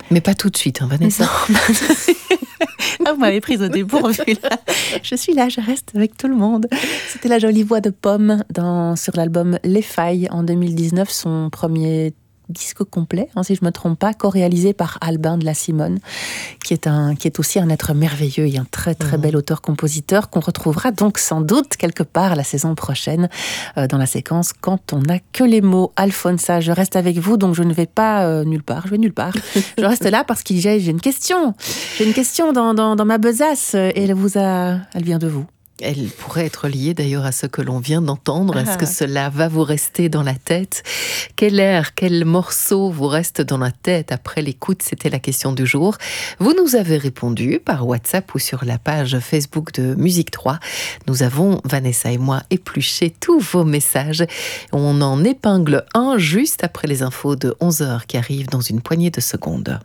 Mais pas tout de suite, hein, Vanessa. Ah, vous m'avez prise au dépourvu là. Je suis là, je reste avec tout le monde. C'était la jolie voix de Pomme sur l'album Les Failles en 2019, son premier disque complet, si je ne me trompe pas, co-réalisé par Albin de la Simone, qui est aussi un être merveilleux et un très très bel auteur-compositeur qu'on retrouvera donc sans doute quelque part la saison prochaine dans la séquence Quand on n'a que les mots. Alfonsa, je reste avec vous, donc je ne vais pas nulle part, je vais nulle part. Je reste là parce que j'ai une question. J'ai une question dans ma besace et elle vient de vous. Elle pourrait être liée d'ailleurs à ce que l'on vient d'entendre. Est-ce que cela va vous rester dans la tête ? Quel air, quel morceau vous reste dans la tête après l'écoute ? C'était la question du jour. Vous nous avez répondu par WhatsApp ou sur la page Facebook de Musique 3. Nous avons, Vanessa et moi, épluché tous vos messages. On en épingle un juste après les infos de 11h qui arrivent dans une poignée de secondes.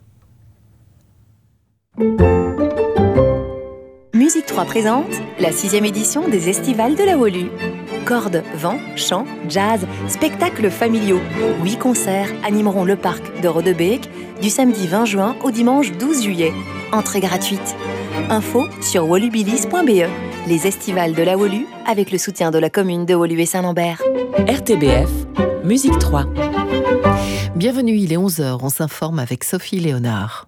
Musique 3 présente la 6e édition des Estivales de la Wolu. Cordes, vent, chant, jazz, spectacles familiaux. 8 concerts animeront le parc de Rodebeek du samedi 20 juin au dimanche 12 juillet. Entrée gratuite. Info sur wolubilis.be. Les Estivales de la Wolu avec le soutien de la commune de Wolu et Saint-Lambert. RTBF, Musique 3. Bienvenue, il est 11h, on s'informe avec Sophie Léonard.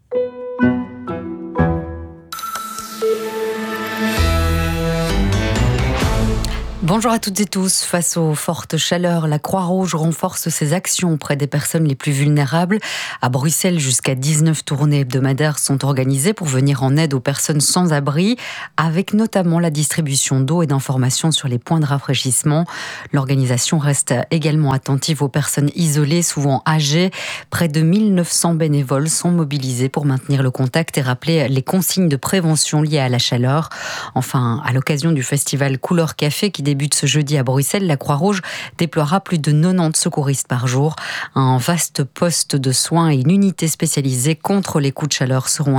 Bonjour à toutes et tous. Face aux fortes chaleurs, la Croix-Rouge renforce ses actions auprès des personnes les plus vulnérables. À Bruxelles, jusqu'à 19 tournées hebdomadaires sont organisées pour venir en aide aux personnes sans abri, avec notamment la distribution d'eau et d'informations sur les points de rafraîchissement. L'organisation reste également attentive aux personnes isolées, souvent âgées. Près de 1900 bénévoles sont mobilisés pour maintenir le contact et rappeler les consignes de prévention liées à la chaleur. Enfin, à l'occasion du festival Couleur Café qui débute ce jeudi à Bruxelles, la Croix-Rouge déploiera plus de 90 secouristes par jour. Un vaste poste de soins et une unité spécialisée contre les coups de chaleur seront